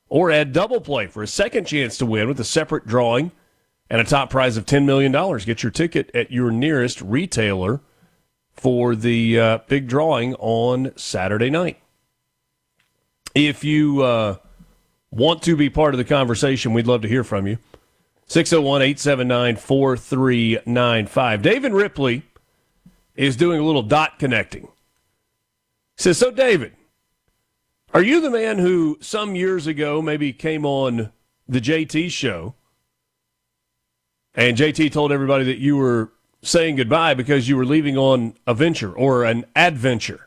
Or add double play for a second chance to win with a separate drawing and a top prize of $10 million. Get your ticket at your nearest retailer for the big drawing on Saturday night. If you want to be part of the conversation, we'd love to hear from you. 601-879-4395. David Ripley is doing a little dot connecting. He says, so David, are you the man who some years ago maybe came on the JT show and JT told everybody that you were saying goodbye because you were leaving on a venture or an adventure?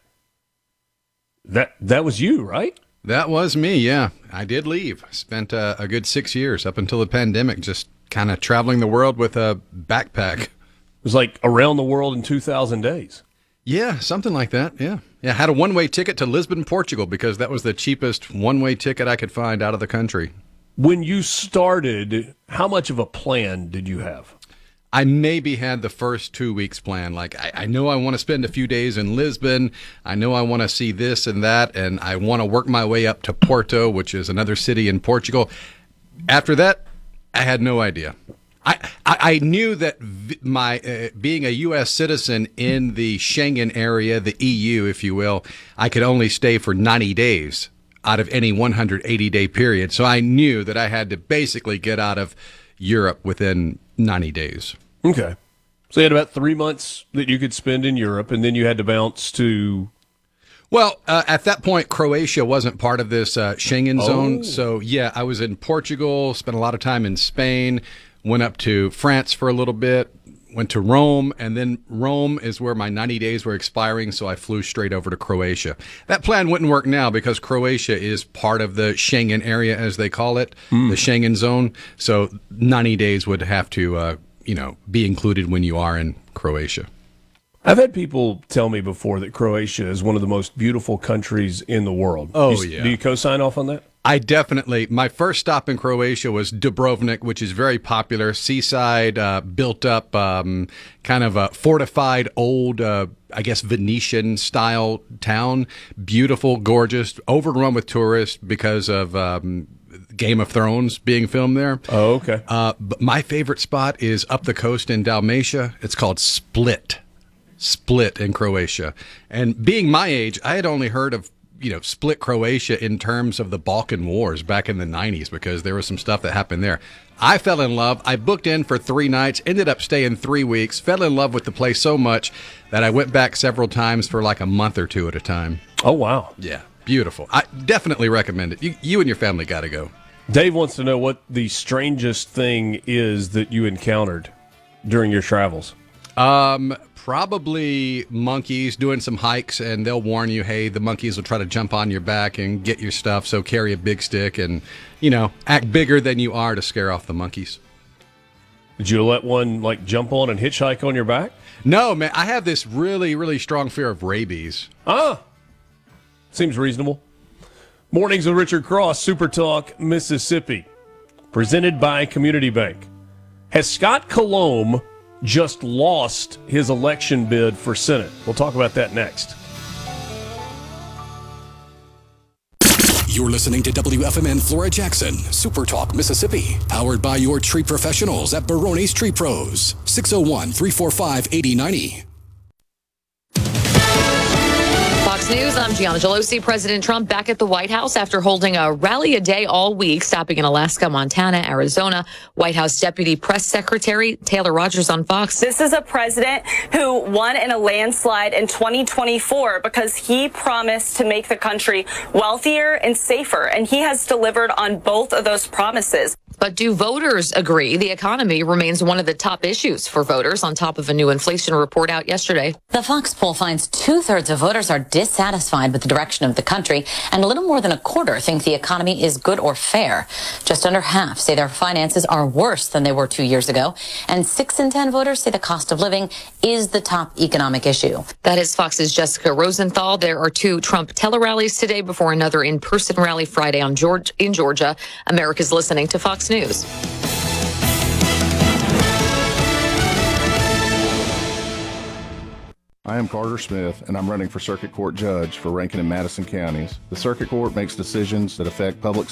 That was you, right? That was me, yeah. I did leave. Spent a good 6 years up until the pandemic, just kind of traveling the world with a backpack. It was like around the world in 2,000 days. Yeah, something like that, yeah. Yeah, I had a one-way ticket to Lisbon, Portugal, because that was the cheapest one-way ticket I could find out of the country. When you started, how much of a plan did you have? I maybe had the first 2 weeks planned. Like, I know I want to spend a few days in Lisbon. I know I want to see this and that, and I want to work my way up to Porto, which is another city in Portugal. After that, I had no idea. I knew that my being a U.S. citizen in the Schengen area, the EU, if you will, I could only stay for 90 days out of any 180-day period. So I knew that I had to basically get out of Europe within 90 days. Okay. So you had about 3 months that you could spend in Europe, and then you had to bounce to... Well, at that point, Croatia wasn't part of this Schengen zone. So, yeah, I was in Portugal, spent a lot of time in Spain, went up to France for a little bit, went to Rome, and then Rome is where my 90 days were expiring, so I flew straight over to Croatia. That plan wouldn't work now because Croatia is part of the Schengen area, as they call it, the Schengen zone. So 90 days would have to, be included when you are in Croatia. I've had people tell me before that Croatia is one of the most beautiful countries in the world. Yeah. Do you co-sign off on that? I definitely. My first stop in Croatia was Dubrovnik, which is very popular, seaside, built up, kind of a fortified old, Venetian-style town. Beautiful, gorgeous, overrun with tourists because of Game of Thrones being filmed there. Oh, okay. But my favorite spot is up the coast in Dalmatia. It's called Split in Croatia. And being my age, I had only heard of Split Croatia in terms of the Balkan Wars back in the 90s because there was some stuff that happened there. I fell in love. I booked in for 3 nights, ended up staying 3 weeks, fell in love with the place so much that I went back several times for like a month or two at a time. Oh, wow. Yeah, beautiful. I definitely recommend it. You and your family got to go. Dave wants to know what the strangest thing is that you encountered during your travels. Probably monkeys doing some hikes, and they'll warn you, hey, the monkeys will try to jump on your back and get your stuff, so carry a big stick and, act bigger than you are to scare off the monkeys. Did you let one, jump on and hitchhike on your back? No, man, I have this really, really strong fear of rabies. Seems reasonable. Mornings with Richard Cross, Super Talk, Mississippi, presented by Community Bank. Has Scott Colomb just lost his election bid for Senate? We'll talk about that next. You're listening to WFMN Flora Jackson, Super Talk, Mississippi, powered by your tree professionals at Barone's Tree Pros, 601-345-8090. Fox News, I'm Gianna Gelosi. President Trump back at the White House after holding a rally a day all week, stopping in Alaska, Montana, Arizona. White House Deputy Press Secretary Taylor Rogers on Fox. This is a president who won in a landslide in 2024 because he promised to make the country wealthier and safer, and he has delivered on both of those promises. But do voters agree the economy remains one of the top issues for voters on top of a new inflation report out yesterday? The Fox poll finds 2/3 of voters are dissatisfied with the direction of the country, and a little more than a quarter think the economy is good or fair. Just under half say their finances are worse than they were 2 years ago, and 6 in 10 voters say the cost of living is the top economic issue. That is Fox's Jessica Rosenthal. There are 2 Trump tele-rallies today before another in-person rally Friday in Georgia. America's listening to Fox News. I am Carter Smith, and I'm running for Circuit Court Judge for Rankin and Madison counties. The Circuit Court makes decisions that affect public